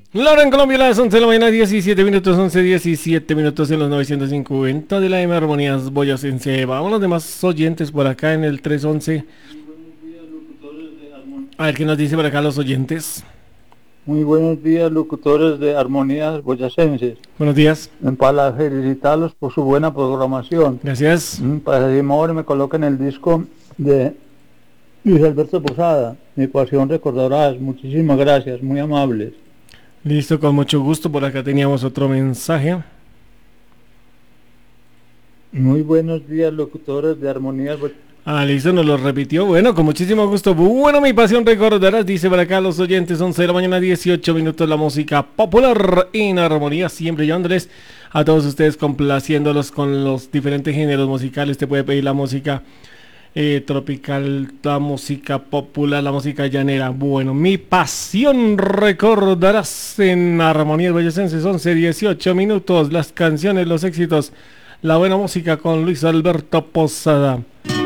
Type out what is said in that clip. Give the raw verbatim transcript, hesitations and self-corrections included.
La hora en Colombia, las once de la mañana, diecisiete minutos, once, diecisiete minutos en los novecientos cincuenta de la M Armonías Boyacense. Vamos los demás oyentes por acá en el trescientos once. A ver qué nos dice por acá los oyentes. Muy buenos días, locutores de Armonías Boyacenses. Buenos días. Para felicitarlos por su buena programación. Gracias. Para que ahora me coloquen el disco de Luis Alberto Posada, Mi Pasión Recordarás. Muchísimas gracias, muy amables. Listo, con mucho gusto. Por acá teníamos otro mensaje. Muy buenos días, locutores de Armonías Boyacenses. Ah, listo, nos lo repitió. Bueno, con muchísimo gusto. Bueno, mi pasión recordarás, dice por acá los oyentes, once de la mañana, dieciocho minutos, la música popular en armonía, siempre llevándoles a todos ustedes, complaciéndolos con los diferentes géneros musicales. Te puede pedir la música eh, tropical, la música popular, la música llanera. Bueno, mi pasión recordarás en Armonías Boyacenses, once, dieciocho minutos, las canciones, los éxitos, la buena música con Luis Alberto Posada.